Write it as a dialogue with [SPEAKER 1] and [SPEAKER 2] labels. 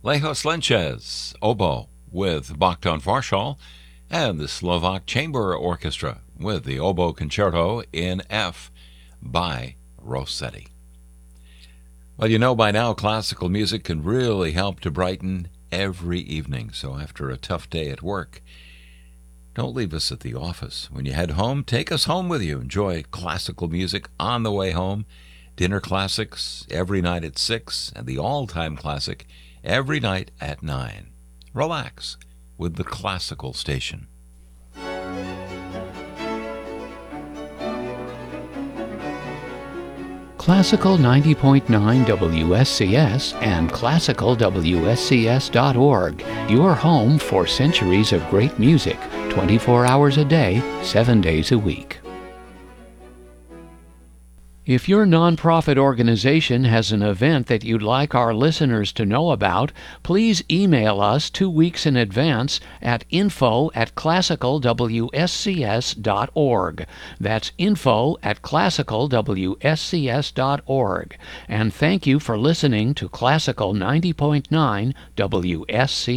[SPEAKER 1] Lejos Lenches, oboe, with Bogdan Farshall, and the Slovak Chamber Orchestra with the Oboe Concerto in F by Rossetti. Well, you know by now classical music can really help to brighten every evening. So after a tough day at work, don't leave us at the office. When you head home, take us home with you. Enjoy classical music on the way home. Dinner classics every night at 6, and the all-time classic every night at 9. Relax with the Classical Station.
[SPEAKER 2] Classical 90.9 WSCS and classicalwscs.org, your home for centuries of great music, 24 hours a day, 7 days a week. If your nonprofit organization has an event that you'd like our listeners to know about, please email us 2 weeks in advance at info@classicalwscs.org. That's info@classicalwscs.org. And thank you for listening to Classical 90.9 WSCS.